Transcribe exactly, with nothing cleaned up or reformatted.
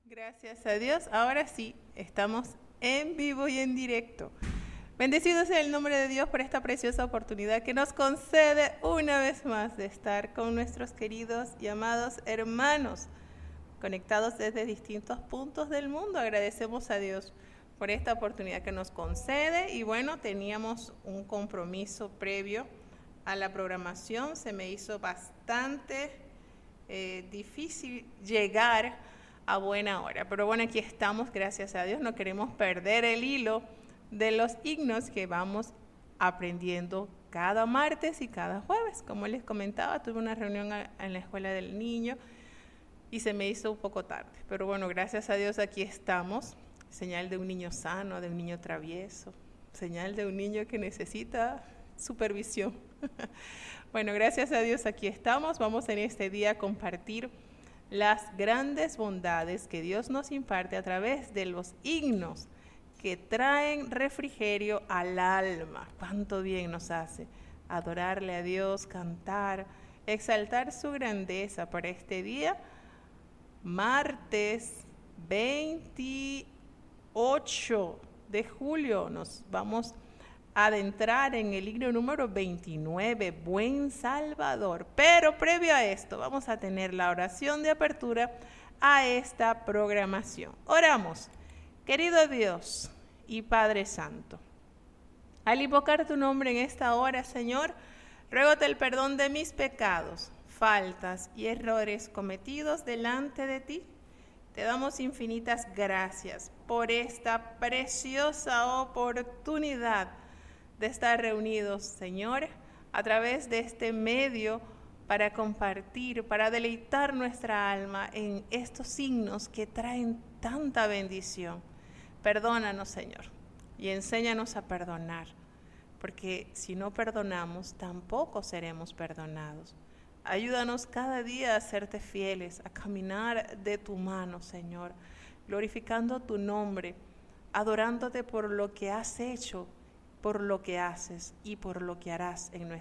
Gracias a Dios, ahora sí, estamos en vivo y en directo. Bendecido sea el nombre de Dios por esta preciosa oportunidad que nos concede una vez más de estar con nuestros queridos y amados hermanos conectados desde distintos puntos del mundo. Agradecemos a Dios por esta oportunidad que nos concede y bueno, teníamos un compromiso previo a la programación. Se me hizo bastante eh, difícil llegar a buena hora, pero bueno, aquí estamos, gracias a Dios. No queremos perder el hilo de los himnos que vamos aprendiendo cada martes y cada jueves. Como les comentaba, tuve una reunión en la escuela del niño y se me hizo un poco tarde, pero bueno, gracias a Dios aquí estamos. Señal de un niño sano, de un niño travieso, señal de un niño que necesita supervisión. Bueno, gracias a Dios aquí estamos. Vamos en este día a compartir las grandes bondades que Dios nos imparte a través de los himnos que traen refrigerio al alma. Cuánto bien nos hace adorarle a Dios, cantar, exaltar su grandeza para este día, martes veintiocho de julio. Nos vamos a adentrar en el himno número veintinueve, Buen Salvador. Pero previo a esto, vamos a tener la oración de apertura a esta programación. Oramos. Querido Dios y Padre Santo, al invocar tu nombre en esta hora, Señor, ruégote el perdón de mis pecados, faltas y errores cometidos delante de ti. Te damos infinitas gracias por esta preciosa oportunidad de estar reunidos, Señor, a través de este medio para compartir, para deleitar nuestra alma en estos signos que traen tanta bendición. Perdónanos, Señor, y enséñanos a perdonar, porque si no perdonamos, tampoco seremos perdonados. Ayúdanos cada día a serte fieles, a caminar de tu mano, Señor, glorificando tu nombre, adorándote por lo que has hecho, por lo que haces y por lo que harás en nuestra vida.